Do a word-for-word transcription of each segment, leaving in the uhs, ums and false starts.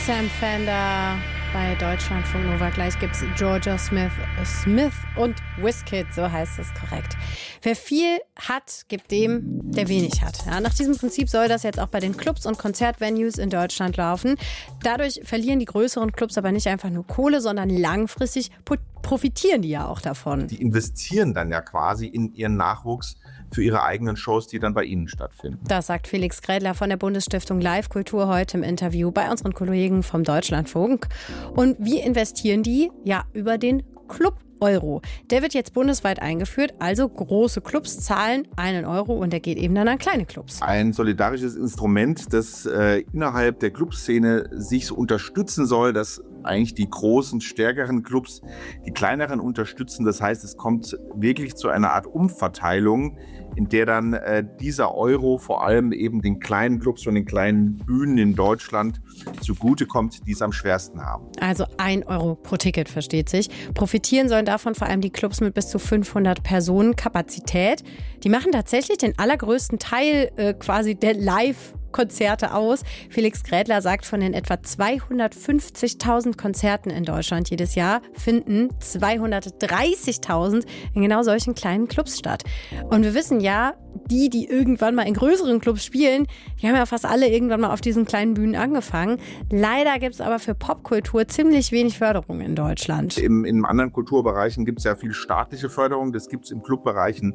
Sam Fender bei Deutschlandfunk Nova. Gleich gibt's Georgia Smith, Smith und Wizkid, so heißt es korrekt. Wer viel hat, gibt dem, der wenig hat. Ja, nach diesem Prinzip soll das jetzt auch bei den Clubs und Konzertvenues in Deutschland laufen. Dadurch verlieren die größeren Clubs aber nicht einfach nur Kohle, sondern langfristig profitieren die ja auch davon. Die investieren dann ja quasi in ihren Nachwuchs für ihre eigenen Shows, die dann bei ihnen stattfinden. Das sagt Felix Grädler von der Bundesstiftung Live Kultur heute im Interview bei unseren Kollegen vom Deutschlandfunk. Und wie investieren die? Ja, über den Club Euro. Der wird jetzt bundesweit eingeführt, also große Clubs zahlen einen Euro und der geht eben dann an kleine Clubs. Ein solidarisches Instrument, das äh, innerhalb der Clubszene sich so unterstützen soll, dass eigentlich die großen, stärkeren Clubs die kleineren unterstützen. Das heißt, es kommt wirklich zu einer Art Umverteilung, in der dann äh, dieser Euro vor allem eben den kleinen Clubs und den kleinen Bühnen in Deutschland zugutekommt, die es am schwersten haben. Also ein Euro pro Ticket, versteht sich. Profitieren sollen davon vor allem die Clubs mit bis zu fünfhundert Personen Kapazität. Die machen tatsächlich den allergrößten Teil äh, quasi der Live- Konzerte aus. Felix Grädler sagt, von den etwa zweihundertfünfzigtausend Konzerten in Deutschland jedes Jahr finden zweihundertdreißigtausend in genau solchen kleinen Clubs statt. Und wir wissen ja, die, die irgendwann mal in größeren Clubs spielen, die haben ja fast alle irgendwann mal auf diesen kleinen Bühnen angefangen. Leider gibt es aber für Popkultur ziemlich wenig Förderung in Deutschland. Im, in anderen Kulturbereichen gibt es ja viel staatliche Förderung. Das gibt es im Clubbereichen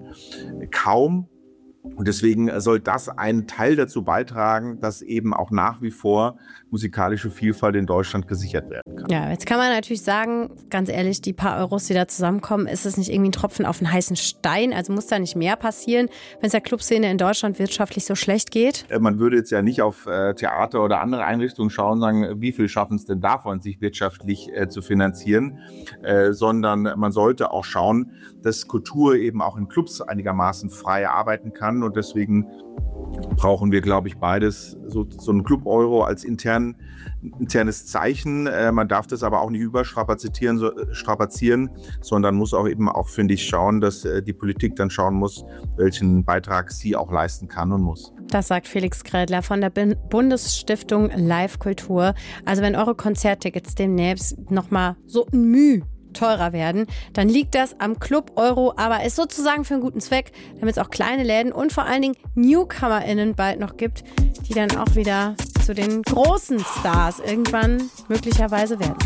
kaum. Und deswegen soll das einen Teil dazu beitragen, dass eben auch nach wie vor musikalische Vielfalt in Deutschland gesichert werden kann. Ja, jetzt kann man natürlich sagen, ganz ehrlich, die paar Euros, die da zusammenkommen, ist es nicht irgendwie ein Tropfen auf einen heißen Stein? Also muss da nicht mehr passieren, wenn es der Clubszene in Deutschland wirtschaftlich so schlecht geht? Man würde jetzt ja nicht auf äh, Theater oder andere Einrichtungen schauen und sagen, wie viel schaffen es denn davon, sich wirtschaftlich äh, zu finanzieren, äh, sondern man sollte auch schauen, dass Kultur eben auch in Clubs einigermaßen frei arbeiten kann. Und deswegen brauchen wir, glaube ich, beides, so, so ein Club-Euro als intern, internes Zeichen. Äh, man darf das aber auch nicht überstrapazieren, so, strapazieren, sondern muss auch eben auch, finde ich, schauen, dass äh, die Politik dann schauen muss, welchen Beitrag sie auch leisten kann und muss. Das sagt Felix Grädler von der Bundesstiftung Live Kultur. Also wenn eure Konzerttickets demnächst nochmal so ein Mühe teurer werden, dann liegt das am Club Euro, aber ist sozusagen für einen guten Zweck, damit es auch kleine Läden und vor allen Dingen NewcomerInnen bald noch gibt, die dann auch wieder zu den großen Stars irgendwann möglicherweise werden.